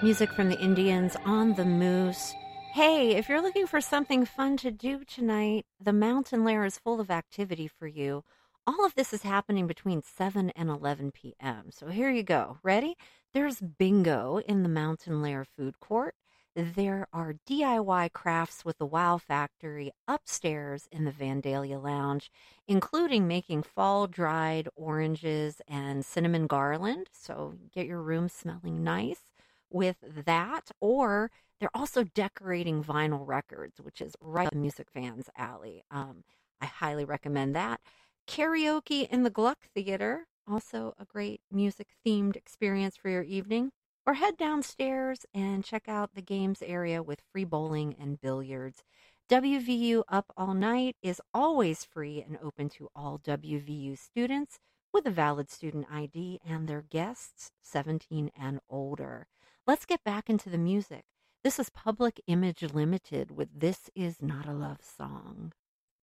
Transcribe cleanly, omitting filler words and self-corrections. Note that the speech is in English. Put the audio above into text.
Music from the Indians on the Moose. Hey, if you're looking for something fun to do tonight, the Mountain Lair is full of activity for you. All of this is happening between 7 and 11 p.m. So here you go. Ready? There's bingo in the Mountain Lair food court. There are DIY crafts with the Wow Factory upstairs in the Vandalia Lounge, including making fall dried oranges and cinnamon garland. So get your room smelling nice with that. Or they're also decorating vinyl records, which is right up the music fans' alley. I highly recommend that. Karaoke in the Gluck Theater, also a great music themed experience for your evening. Or head downstairs and check out the games area with free bowling and billiards. WVU Up All Night is always free and open to all WVU students with a valid student ID and their guests 17 and older. Let's get back into the music. This is Public Image Limited with This Is Not a Love Song.